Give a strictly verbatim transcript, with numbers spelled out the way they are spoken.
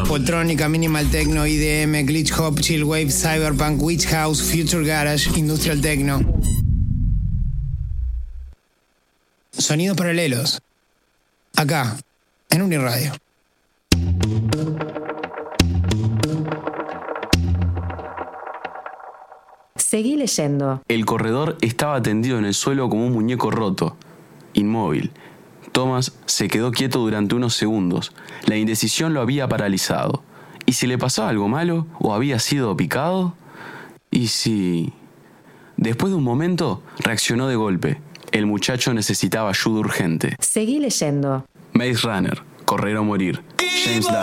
Poltrónica, Minimal Techno, I D M, Glitch Hop, Chill Wave, Cyberpunk, Witch House, Future Garage, Industrial Techno. Sonidos paralelos. Acá, en Uniradio. Seguí leyendo. El corredor estaba tendido en el suelo como un muñeco roto, inmóvil. Thomas se quedó quieto durante unos segundos. La indecisión lo había paralizado. ¿Y si le pasaba algo malo? ¿O había sido picado? ¿Y si...? Después de un momento, reaccionó de golpe. El muchacho necesitaba ayuda urgente. Seguí leyendo. Maze Runner, Correr o Morir. James Dash.